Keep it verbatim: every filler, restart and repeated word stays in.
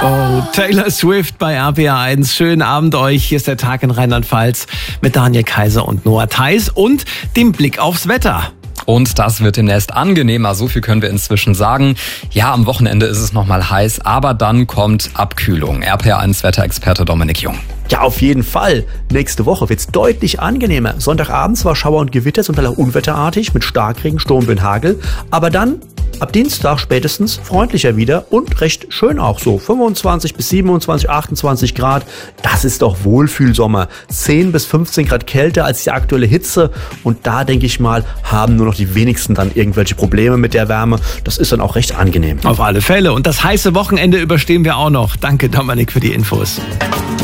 Oh, Taylor Swift bei R P R eins. Schönen Abend euch. Hier ist der Tag in Rheinland-Pfalz mit Daniel Kaiser und Noah Theis und dem Blick aufs Wetter. Und das wird demnächst angenehmer, so viel können wir inzwischen sagen. Ja, am Wochenende ist es nochmal heiß, aber dann kommt Abkühlung. R P R eins Wetterexperte Dominik Jung. Ja, auf jeden Fall. Nächste Woche wird's deutlich angenehmer. Sonntagabend zwar Schauer und Gewitter, zum Teil auch unwetterartig mit Starkregen, Sturmwind, Hagel. Aber dann ab Dienstag spätestens freundlicher wieder und recht schön auch so. fünfundzwanzig bis siebenundzwanzig, achtundzwanzig Grad. Das ist doch Wohlfühlsommer. zehn bis fünfzehn Grad kälter als die aktuelle Hitze. Und da, denke ich mal, haben nur noch die wenigsten dann irgendwelche Probleme mit der Wärme. Das ist dann auch recht angenehm. Auf alle Fälle. Und das heiße Wochenende überstehen wir auch noch. Danke, Dominik, für die Infos.